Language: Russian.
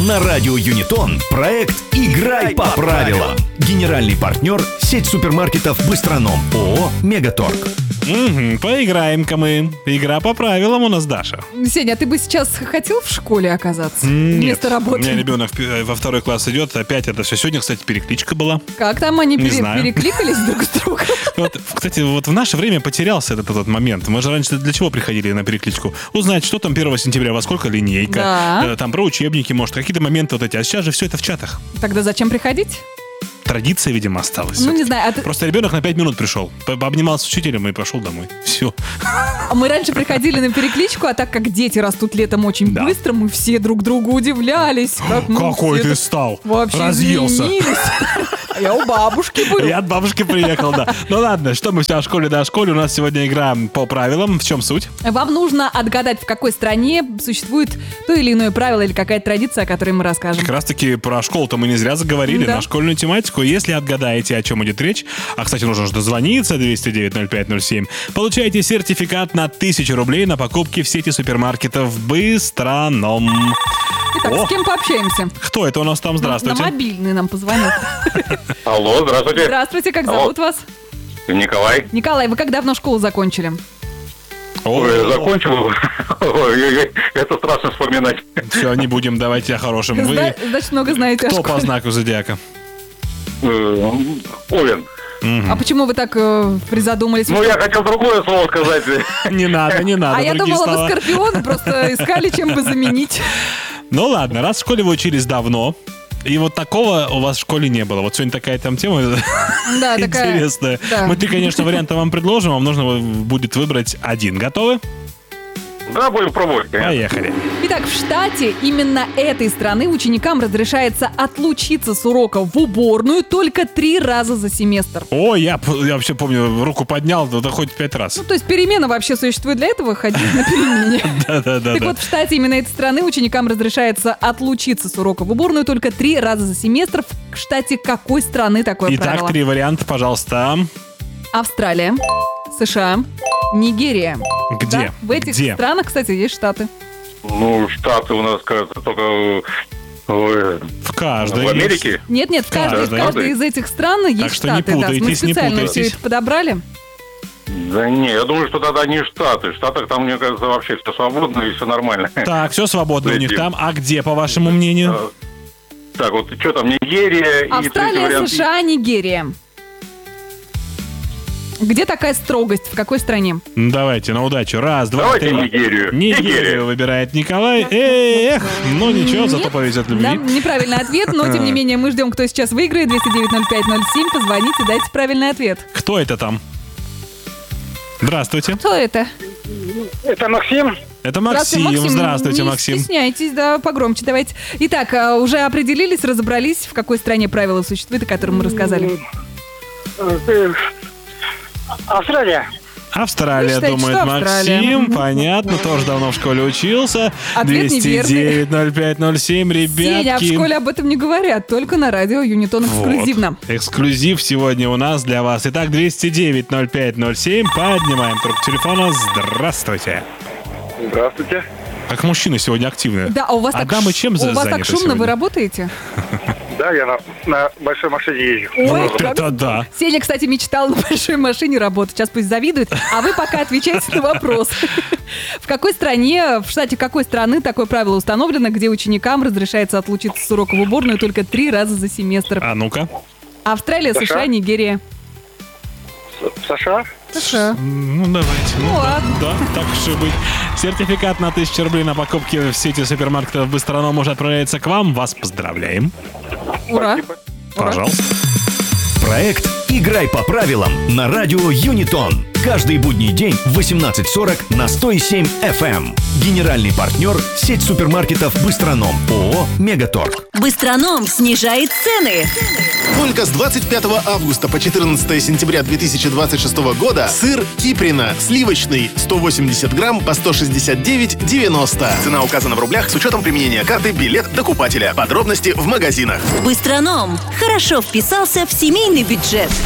На радио Юнитон проект «Играй по правилам». Генеральный партнер – сеть супермаркетов «Быстроном» ООО «Мегаторг». Поиграем-ка мы. Игра по правилам у нас, Даша. Сеня, а ты бы сейчас хотел в школе оказаться? Нет, вместо работы? у меня ребенок во 2 класс идет. Опять это все. Сегодня, кстати, перекличка была. Как там они Не знаю. перекликались друг с другом? Кстати, вот в наше время потерялся этот момент. Мы же раньше для чего приходили на перекличку? Узнать, что там 1 сентября, во сколько линейка. Да. Там про учебники, может, какие-то моменты вот эти. А сейчас же все это в чатах. Тогда зачем приходить? Традиция, видимо, осталась. Ну, не знаю. Просто ребенок на 5 минут пришел. Обнимался с учителем и пошел домой. Все. Мы раньше приходили на перекличку, а так как дети растут летом очень быстро, мы все друг другу удивлялись. Какой ты стал? Вообще Разъелся. изменились. Я у бабушки был. Я от бабушки приехал, да. Ну ладно, что мы все о школе, да о школе. У нас сегодня игра по правилам. В чем суть? Вам нужно отгадать, в какой стране существует то или иное правило или какая-то традиция, о которой мы расскажем. Как раз таки про школу-то мы не зря заговорили, Да. на школьную тематику. Если отгадаете, о чем идет речь, а, кстати, нужно же дозвониться, 209-05-07, получаете сертификат на 1000 рублей на покупки в сети супермаркетов «Быстроном». Итак, О! с кем пообщаемся? Кто это у нас там? Здравствуйте. На мобильный нам позвонил. Алло, здравствуйте. Здравствуйте, как Алло. зовут вас? Николай. Николай, вы как давно школу закончили? Ой, закончил. Ой, это страшно вспоминать. Все, не будем, давайте о хорошем. Вы Значит, много знаете о кто по школе. знаку зодиака? Овен. А почему вы так призадумались? Ну, я хотел другое слово сказать. Не надо, не надо. А я другие думала, слова. вы скорпион, просто искали, чем бы заменить. Ну ладно, раз в школе вы учились давно, и вот такого у вас в школе не было. Вот сегодня такая там тема Да, такая. интересная. да. Мы 3, конечно, варианта вам предложим. Вам нужно будет выбрать один. Готовы? Да, будем пробовать, конечно. Поехали. Итак, в штате именно этой страны ученикам разрешается отлучиться с уроков в уборную только 3 раза за семестр. О, я вообще помню, руку поднял, да хоть 5 раз. Ну, то есть перемена вообще существует для этого, ходить на перемене. Да-да-да. Так вот, в штате именно этой страны ученикам разрешается отлучиться с урока в уборную только 3 раза за семестр. В штате какой страны такое Итак, правило? 3 варианта, пожалуйста. Австралия, США, Нигерия. Где? Да, в этих Где? странах, кстати, есть штаты. Ну, Штаты у нас, кажется, только В каждой. в Америке. Нет, в каждой Каждой. из этих стран есть что не штаты. Да. Мы путайтесь, не специально все путайтесь. это подобрали. Да не, я думаю, что тогда не Штаты. В Штатах там, мне кажется, вообще все свободно и все нормально. Так, все свободно у них там. А где, по вашему мнению? Так, вот что там, Нигерия и третий Австралия, вариант. США, Нигерия. Где такая строгость? В какой стране? Давайте, на удачу. Раз, два, Давайте три. Нигерию. Нигерию выбирает Николай. Эх, ну ничего, зато Нет. повезет Да, любви. неправильный ответ, но тем не менее мы ждем, кто сейчас выиграет. 209-05-07. Позвоните, дайте правильный ответ. Кто это там? Здравствуйте. Кто это? Это Максим. Это Максим. Здравствуйте, Не Максим. стесняйтесь, да, погромче давайте. Итак, уже определились, разобрались, в какой стране правила существуют, о котором мы рассказали? Австралия. Австралия, Вы считаете, думает что Австралия? Максим. Мгм. Понятно, тоже давно в школе учился. Ответ неверный. 209-05-07, ребятки. Сеня, а в школе об этом не говорят, только на радио Юнитон эксклюзивно. Вот. Эксклюзив сегодня у нас для вас. Итак, 209-05-07. Поднимаем трубку телефона. Здравствуйте. Здравствуйте. Как мужчины сегодня активные. Да, а у вас А так, дамы чем у вас так заняты шумно, сегодня? вы работаете? Да, я на большой машине езжу. Ой, Вот это да. Сеня, кстати, мечтал на большой машине работать. Сейчас пусть завидует. А вы пока отвечайте на вопрос. В какой стране, в штате какой страны такое правило установлено, где ученикам разрешается отлучиться с урока в уборную только 3 раза за семестр? А ну-ка. Австралия, США, Нигерия. США. США. Ну, давайте. Ну, ладно. Да, так уж и быть. Сертификат на 1000 рублей на покупки в сети супермаркетов «Быстроном» уже отправляется к вам. Вас поздравляем. Ура. Пожалуйста. Проект «Играй по правилам» на радио Юнитон. Каждый будний день в 18:40 на 107 FM. Генеральный партнер – сеть супермаркетов «Быстроном» ООО «Мегаторг». Быстроном снижает цены. Только с 25 августа по 14 сентября 2026 года сыр Киприна сливочный 180 грамм по 169,90. Цена указана в рублях с учетом применения карты «Билет докупателя». Подробности в магазинах. Быстроном хорошо вписался в семейный бюджет.